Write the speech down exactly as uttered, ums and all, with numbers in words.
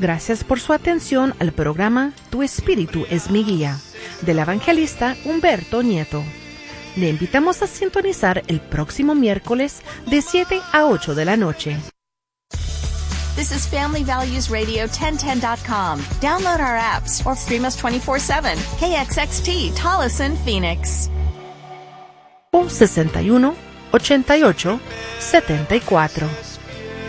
Gracias por su atención al programa Tu Espíritu es mi guía, del evangelista Humberto Nieto. Le invitamos a sintonizar el próximo miércoles de siete a ocho de la noche. This is Family Values Radio ten ten dot com. Download our apps or stream us twenty-four seven. K X X T, Tolleson, Phoenix. sesenta y uno, ochenta y ocho, setenta y cuatro.